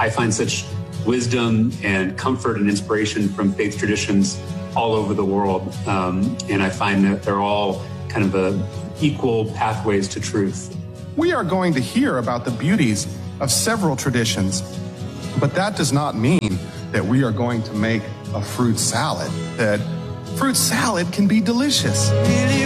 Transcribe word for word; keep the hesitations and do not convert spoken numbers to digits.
I find such wisdom and comfort and inspiration from faith traditions all over the world. Um, and I find that they're all kind of a equal pathways to truth. We are going to hear about the beauties of several traditions, but that does not mean that we are going to make a fruit salad. That fruit salad can be delicious.